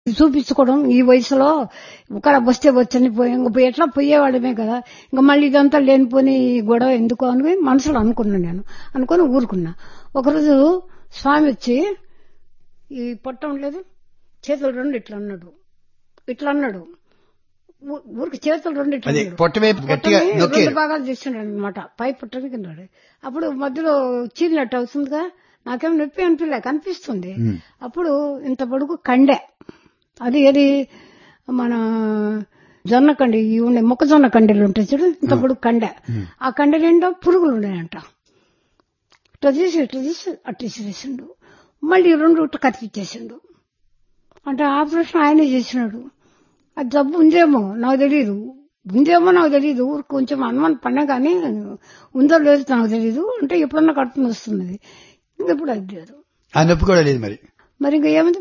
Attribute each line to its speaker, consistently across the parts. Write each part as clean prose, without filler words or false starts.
Speaker 1: చూపించుకోవడం ఈ వయసులో ఒక వస్తే వచ్చని పోయి ఎట్లా పోయేవాడమే కదా, ఇంకా మళ్ళీ ఇదంతా లేనిపోని గొడవ ఎందుకు అని మనసులో అనుకున్నా. నేను అనుకుని ఊరుకున్నా. ఒకరోజు స్వామి వచ్చి ఈ పొట్టం లేదు చేతులు రెండు ఇట్లా అన్నాడు. ఊరికి చేతులు రెండు ఇట్లా రెండు భాగాలు చేస్తున్నాడు అనమాట. పై పుట్టని కింద. అప్పుడు మధ్యలో చీలినట్టు అవుతుందిగా, నాకేం నొప్పి అనిపించలే, కనిపిస్తుంది. అప్పుడు ఇంత పొడుగు కండె, అది ఏది మన జొన్న కండి ఉండే మొక్కజొన్న కండెలు ఉంటాయి చూడు, ఇంత పొడుగు కండె. ఆ కండె నిండా పురుగులు ఉన్నాయంట. ఇట్లా తీసి అట్టేసిండు. మళ్ళీ రెండు కత్తిచ్చేసిండు. అంటే ఆపరేషన్ ఆయనే చేసినాడు. అది జబ్బు ఉందేమో నాకు తెలియదు, ఊరికి కొంచెం అనుమానం పడినా కానీ ఉందో లేదో నాకు తెలియదు. అంటే ఎప్పుడన్నా కడుపుని వస్తుంది, ఇంకెప్పుడు అది లేదు,
Speaker 2: ఆ నొప్పి కూడా లేదు.
Speaker 1: మరి ఇంకా ఏముంది.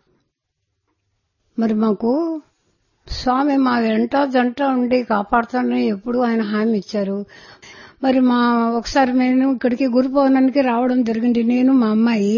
Speaker 1: మరి మాకు స్వామి మా వెంట జంట ఉండి కాపాడుతానని ఎప్పుడు ఆయన హామీ ఇచ్చారు. మరి ఒకసారి నేను ఇక్కడికి గురు పౌర్ణమికి రావడం జరిగింది. నేను మా అమ్మాయి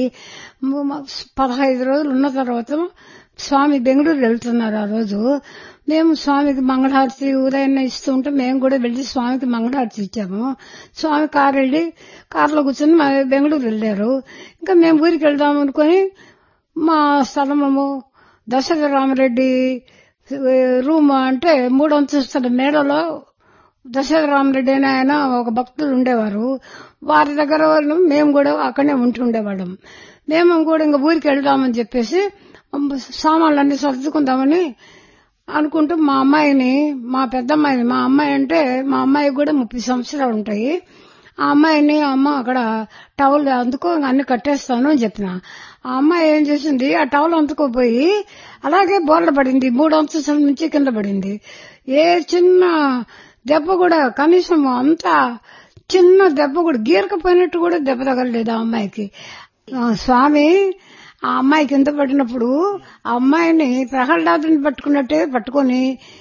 Speaker 1: 15 రోజులు ఉన్న తర్వాత స్వామి బెంగళూరు వెళ్తున్నారు. ఆ రోజు మేము స్వామికి మంగళహారతి ఉదయం ఇస్తూ ఉంటే మేము కూడా వెళ్లి స్వామికి మంగళహారతి ఇచ్చాము. స్వామి కారులో కూర్చొని బెంగళూరు వెళ్లారు. ఇంకా మేము ఊరికి వెళ్దాం అనుకుని మా స్థలము దశరథ రామరెడ్డి రూమ్ అంటే 3 అంతస్తుల మేడలో దశరథ రామరెడ్డి అని ఆయన ఒక భక్తులు ఉండేవారు. వారి దగ్గర మేము కూడా అక్కడనే ఉంటుండేవాళ్ళం. మేము కూడా ఇంకా ఊరికి వెళ్దామని చెప్పేసి సామాన్లన్నీ సర్దుకుందామని అనుకుంటూ మా పెద్దమ్మాయిని మా అమ్మాయి అంటే మా అమ్మాయికి కూడా 30 సంవత్సరాలు ఉంటాయి. ఆ అమ్మాయిని అమ్మ అక్కడ టవల్ అందుకో అన్ని కట్టేస్తాను అని చెప్పిన. ఆ అమ్మాయి ఏం చేసింది, ఆ టవల్ అందుకోపోయి అలాగే బోర్ల పడింది. 3 అంతస్తుల నుంచి కింద పడింది. ఏ చిన్న దెబ్బ కూడా, కనీసం అంత చిన్న దెబ్బ కూడా, గీరకపోయినట్టు కూడా దెబ్బ తగలలేదు ఆ అమ్మాయికి. స్వామి ఆ అమ్మాయి కింద పడినప్పుడు ఆ అమ్మాయిని ప్రహ్లాదుని పట్టుకున్నట్టే పట్టుకుని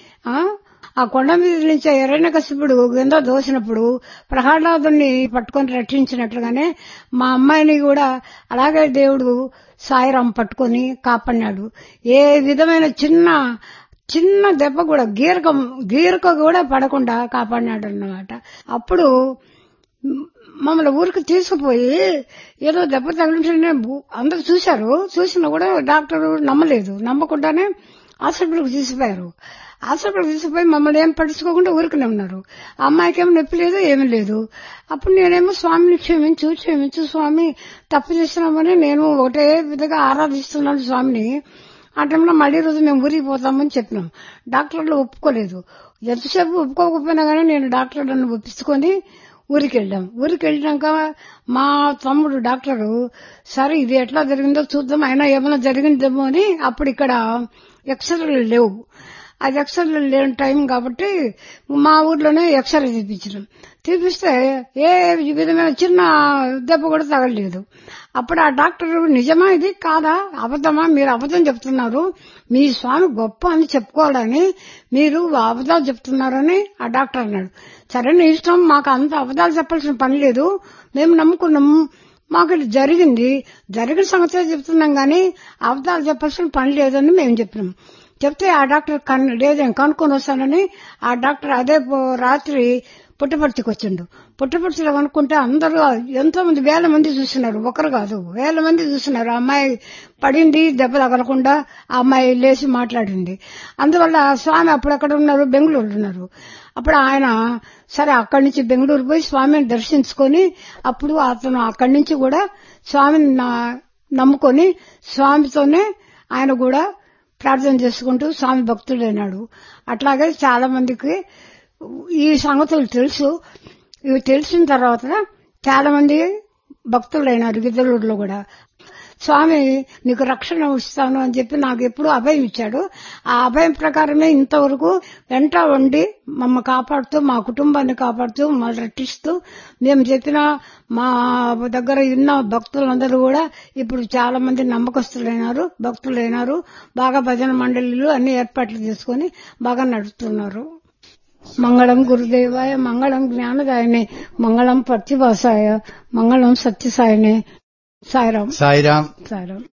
Speaker 1: ఆ కొండ మీద నుంచి హిరణ్యకశిపుడు కింద దోసినప్పుడు ప్రహ్లాదుని పట్టుకొని రక్షించినట్లుగానే మా అమ్మాయిని కూడా అలాగే దేవుడు సాయిరాం పట్టుకొని కాపాడినాడు. ఏ విధమైన చిన్న దెబ్బ కూడా గీరక కూడా పడకుండా కాపాడినాడు అన్నమాట. అప్పుడు మమ్మల్ని ఊరికి తీసుకుపోయి ఏదో దెబ్బ తగిలింటే అందరూ చూసినా కూడా డాక్టర్ నమ్మకుండానే హాస్పిటల్కి తీసుకుపోయారు. హాస్పిటల్కి తీసుకుపోయి మమ్మల్ని ఏం పట్టించుకోకుండా ఊరికనే ఉన్నారు. ఆ అమ్మాయికి ఏమి నొప్పి లేదు, ఏమీ లేదు. అప్పుడు నేనేమో స్వామిని క్షమించు స్వామి, తప్పు చేస్తున్నామని నేను ఒకటే విధంగా ఆరాధిస్తున్నాను స్వామిని. ఆ టైంలో మళ్లీ రోజు మేము ఊరికి పోతామని చెప్పినాం. డాక్టర్లు ఒప్పుకోలేదు. ఎంతసేపు ఒప్పుకోకపోయినా కానీ నేను డాక్టర్లను ఒప్పించుకొని ఊరికి వెళ్ళాక మా తమ్ముడు డాక్టరు సరే ఇది ఎట్లా జరిగిందో చూద్దాం, అయినా ఏమైనా జరిగిందేమో అని అప్పుడు ఇక్కడ ఎక్స్రేలు లేవు. అది ఎక్స్రేలు లేని టైం కాబట్టి మా ఊర్లోనే ఎక్స్రే తీపిస్తే ఏ విధమైన చిన్న దెబ్బ కూడా తగలలేదు. అప్పుడు ఆ డాక్టర్ నిజమా ఇది కాదా, అబద్ధమా, మీరు అబద్ధం చెప్తున్నారు, మీ స్వామి గొప్ప అని చెప్పుకోవాలని మీరు అబద్ధాలు చెప్తున్నారని ఆ డాక్టర్ అన్నాడు. సరే నీ ఇష్టం, మాకు అంత అబద్ధాలు చెప్పాల్సిన పని లేదు, మేము నమ్ముకున్నాము, మాకు ఇది జరిగిన సంగతే చెప్తున్నాం గానీ అబద్ధాలు చెప్పాల్సిన పని లేదని మేము చెప్పినాం. చెప్తే ఆ డాక్టర్ లేదేం కనుక్కొని వస్తానని ఆ డాక్టర్ అదే రాత్రి పుట్టపర్తికి వచ్చిండు. పుట్టపర్తిలో కనుక్కుంటే అందరూ ఎంతో మంది, 1000 మంది చూస్తున్నారు. ఒకరు కాదు, 1000 మంది చూస్తున్నారు. ఆ అమ్మాయి పడింది, దెబ్బ తగలకుండా ఆ అమ్మాయి లేచి మాట్లాడింది. అందువల్ల స్వామి అప్పుడు ఎక్కడ ఉన్నారు, బెంగళూరు ఉన్నారు. అప్పుడు ఆయన సరే అక్కడి నుంచి బెంగళూరు పోయి స్వామిని దర్శించుకొని అప్పుడు అతను అక్కడి నుంచి కూడా స్వామిని నమ్ముకొని స్వామితోనే ఆయన కూడా ప్రార్థన చేసుకుంటూ స్వామి భక్తుడైనాడు. అట్లాగే చాలా మందికి ఈ సంగతులు తెలుసు. ఇవి తెలిసిన తర్వాత చాలా మంది భక్తులైనారు గిద్దలూరులో కూడా. స్వామి నీకు రక్షణ ఇస్తాను అని చెప్పి నాకు ఎప్పుడు అభయం ఇచ్చాడు. ఆ అభయం ప్రకారమే ఇంతవరకు వెంట ఉండి మమ్మ కాపాడుతూ, మా కుటుంబాన్ని కాపాడుతూ, మమ్మల్ని రక్షిస్తూ, మేము చెప్పిన మా దగ్గర ఉన్న భక్తులందరూ కూడా ఇప్పుడు చాలా మంది నమ్మకస్తులైనారు, భక్తులైనారు. బాగా భజన మండలిలు అన్ని ఏర్పాట్లు చేసుకుని బాగా నడుస్తున్నారు. మంగళం గురుదేవాయ, మంగళం జ్ఞానదాయనే, మంగళం పర్చివాసాయ, మంగళం సత్యసాయనే. సాయిరాం.